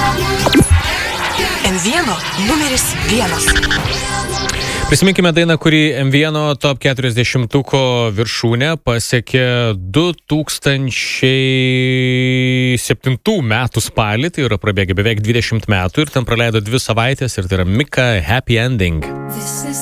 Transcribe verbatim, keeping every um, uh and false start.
M vienas numeris vienas. Prisiminkime dainą, kuri M vienas top keturiasdešimtuko viršūnę pasiekė du tūkstančiai septintų metų spalį, tai yra prabėgę beveik dvidešimt metų ir ten praleido dvi savaitės ir tai yra Mika Happy Ending.